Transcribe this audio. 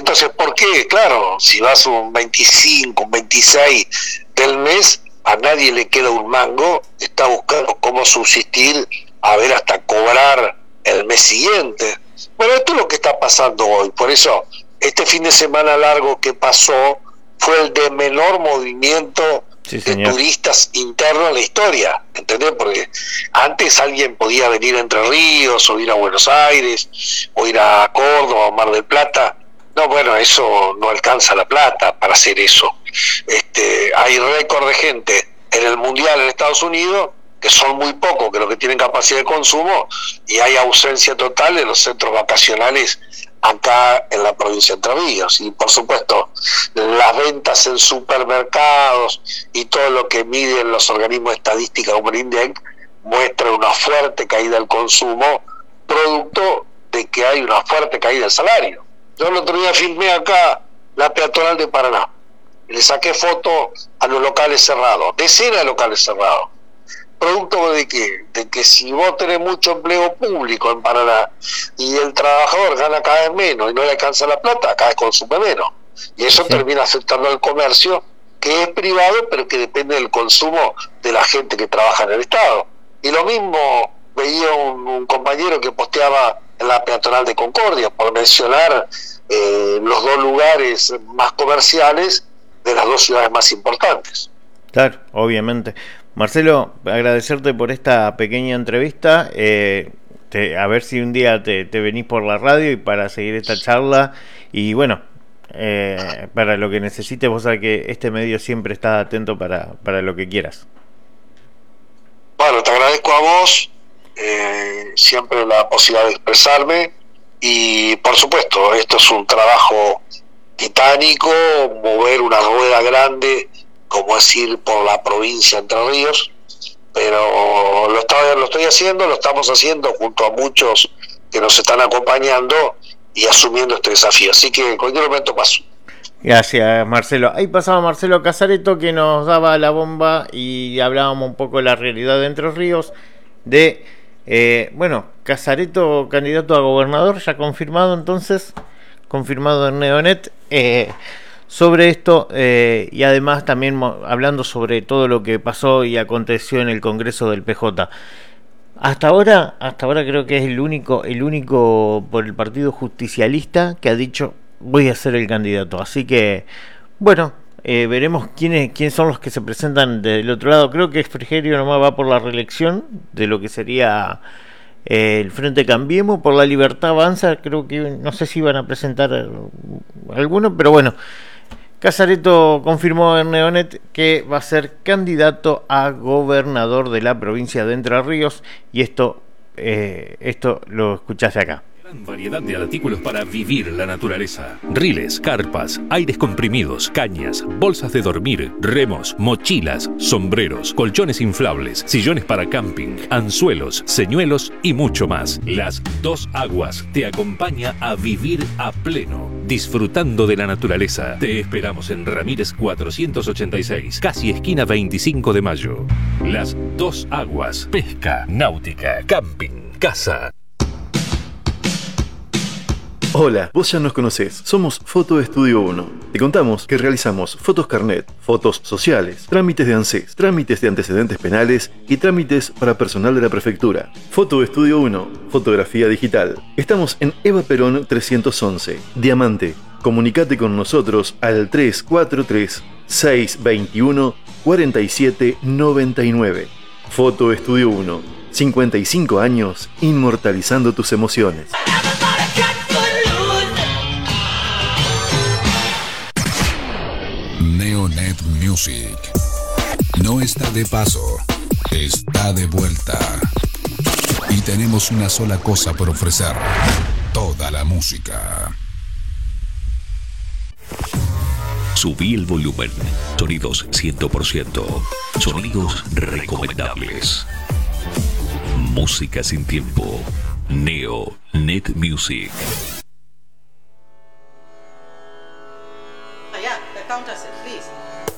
Entonces, ¿por qué? Claro, si vas un 25, un 26 del mes, a nadie le queda un mango, está buscando cómo subsistir, a ver hasta cobrar el mes siguiente. Bueno, esto es lo que está pasando hoy. Por eso, este fin de semana largo que pasó fue el de menor movimiento de turistas internos en la historia, ¿entendés? Porque antes alguien podía venir a Entre Ríos, o ir a Buenos Aires, o ir a Córdoba o Mar del Plata. No, bueno, eso no alcanza la plata para hacer eso. Hay récord de gente en el Mundial en Estados Unidos, que son muy pocos, que los que tienen capacidad de consumo, y hay ausencia total de los centros vacacionales acá en la provincia de Entre Ríos. Y por supuesto, las ventas en supermercados y todo lo que miden los organismos estadísticos como el INDEC muestran una fuerte caída del consumo, producto de que hay una fuerte caída del salario. Yo el otro día filmé acá la peatonal de Paraná, le saqué fotos a los locales cerrados, decenas de locales cerrados, producto de que si vos tenés mucho empleo público en Paraná y el trabajador gana cada vez menos y no le alcanza la plata, cada vez consume menos, y eso termina afectando al comercio, que es privado pero que depende del consumo de la gente que trabaja en el Estado. Y lo mismo veía un compañero que posteaba en la peatonal de Concordia, por mencionar los dos lugares más comerciales de las dos ciudades más importantes. Claro, obviamente. Marcelo, agradecerte por esta pequeña entrevista, a ver si un día te venís por la radio y para seguir esta charla, y bueno, para lo que necesites, vos sabés que este medio siempre está atento para lo que quieras. Bueno, te agradezco a vos, siempre la posibilidad de expresarme, y por supuesto, esto es un trabajo titánico, mover una rueda grande, como es ir por la provincia de Entre Ríos, pero lo estoy haciendo, lo estamos haciendo junto a muchos que nos están acompañando y asumiendo este desafío, así que en cualquier momento paso. Gracias, Marcelo. Ahí pasaba Marcelo Casareto, que nos daba la bomba y hablábamos un poco de la realidad de Entre Ríos, de Casareto candidato a gobernador, ya confirmado entonces, confirmado en Neonet, sobre esto, y además también hablando sobre todo lo que pasó y aconteció en el Congreso del PJ. Hasta ahora creo que es el único por el Partido Justicialista que ha dicho voy a ser el candidato. Así que, bueno, veremos quiénes son los que se presentan del otro lado. Creo que Frigerio nomás va por la reelección de lo que sería el Frente Cambiemos. Por la Libertad Avanza, creo que no sé si van a presentar alguno, pero bueno, Casareto confirmó en Neonet que va a ser candidato a gobernador de la provincia de Entre Ríos, y esto lo escuchaste acá. Gran variedad de artículos para vivir la naturaleza. Riles, carpas, aires comprimidos, cañas, bolsas de dormir, remos, mochilas, sombreros, colchones inflables, sillones para camping, anzuelos, señuelos y mucho más. Las Dos Aguas te acompaña a vivir a pleno, disfrutando de la naturaleza. Te esperamos en Ramírez 486, casi esquina 25 de mayo. Las Dos Aguas. Pesca, náutica, camping, casa. Hola, vos ya nos conocés, somos Foto Estudio 1. Te contamos que realizamos fotos carnet, fotos sociales, trámites de ANSES, trámites de antecedentes penales y trámites para personal de la prefectura. Foto Estudio 1, fotografía digital. Estamos en Eva Perón 311, Diamante. Comunicate con nosotros al 343-621-4799. Foto Estudio 1, 55 años inmortalizando tus emociones. Neonet Music no está de paso, está de vuelta. Y tenemos una sola cosa por ofrecer: toda la música. Subí el volumen. Sonidos 100%. Sonidos recomendables. Música sin tiempo. Neonet Music. Yeah, the counter said, please.